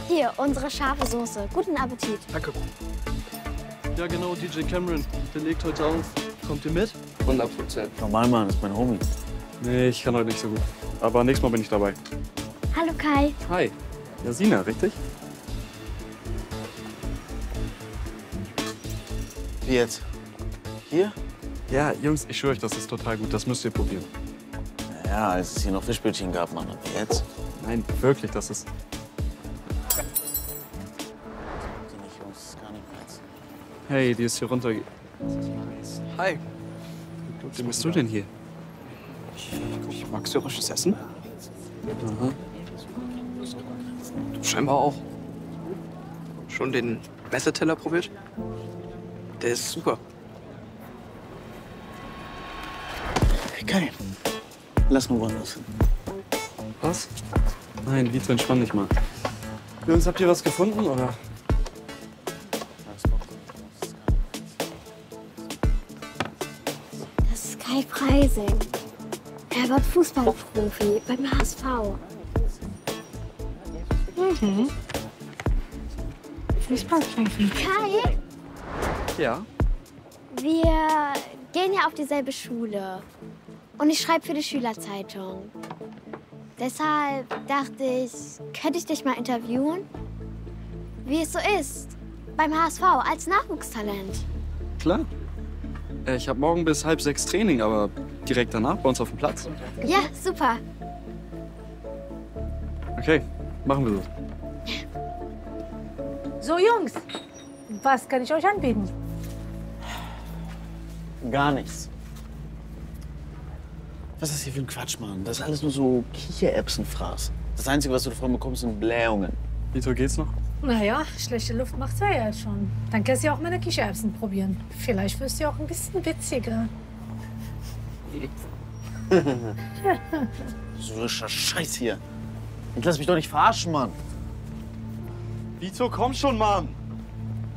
Hier, unsere scharfe Soße. Guten Appetit. Danke. Ja, genau, DJ Cameron. Der legt heute auf. Kommt ihr mit? 100%. Normal, Mann, das ist mein Homie. Nee, ich kann heute nicht so gut. Aber nächstes Mal bin ich dabei. Hallo Kai. Hi. Jasina, richtig? Wie jetzt? Hier? Ja, Jungs, ich schwöre euch, das ist total gut. Das müsst ihr probieren. Ja, als es hier noch Fischbrötchen gab, Mann. Und jetzt? Nein, wirklich, das ist... Die nicht, Jungs, das ist gar nicht meins. Hey, die ist hier runter... Hi. Wie bist du denn hier? Ich mag syrisches Essen. Du scheinbar auch. Schon den Messeteller probiert? Der ist super. Hey, Kai, lass mal woanders hin. Was? Nein, Vito, entspann dich mal. Jungs, habt ihr was gefunden, oder? Das ist Kai Preising. Er wird Fußballprofi beim HSV. Fußballprofi. Kai, Ja. wir gehen ja auf dieselbe Schule. Und ich schreibe für die Schülerzeitung. Deshalb dachte ich, könnte ich dich mal interviewen? Wie es so ist. Beim HSV als Nachwuchstalent. Klar. Ich habe morgen bis 5:30 Training, aber direkt danach bei uns auf dem Platz. Ja, super. Okay, machen wir so. So, Jungs, was kann ich euch anbieten? Gar nichts. Was ist das hier für ein Quatsch, Mann? Das ist alles nur so Kichererbsenfraß. Das Einzige, was du davon bekommst, sind Blähungen. Vito, geht's noch? Naja, schlechte Luft macht's ja jetzt schon. Dann kannst du ja auch meine Kichererbsen probieren. Vielleicht wirst du ja auch ein bisschen witziger. So richtiger Scheiß hier. Ich lass mich doch nicht verarschen, Mann. Vito, komm schon, Mann!